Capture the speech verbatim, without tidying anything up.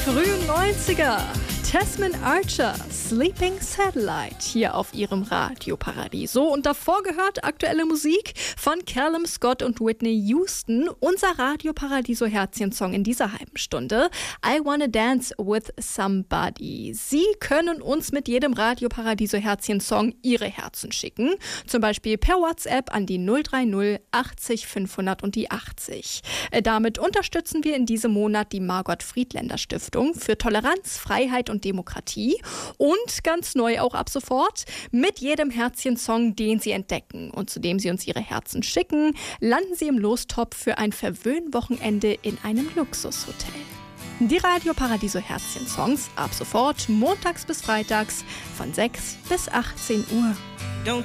Frühen neunziger. Tasman Archer, Sleeping Satellite, hier auf ihrem Radio Paradiso. Und davor gehört aktuelle Musik von Callum Scott und Whitney Houston. Unser Radio Paradiso Herzchen-Song in dieser halben Stunde. I Wanna Dance with Somebody. Sie können uns mit jedem Radio Paradiso Herzchen-Song ihre Herzen schicken. Zum Beispiel per WhatsApp an die null drei null achtzig fünfhundert und die achtzig. Damit unterstützen wir in diesem Monat die Margot Friedländer Stiftung für Toleranz, Freiheit und Demokratie und ganz neu auch ab sofort mit jedem Herzchen-Song, den Sie entdecken und zu dem Sie uns Ihre Herzen schicken, landen Sie im Lostopf für ein Verwöhnwochenende in einem Luxushotel. Die Radio Paradiso Herzchen-Songs ab sofort montags bis freitags von sechs bis achtzehn Uhr.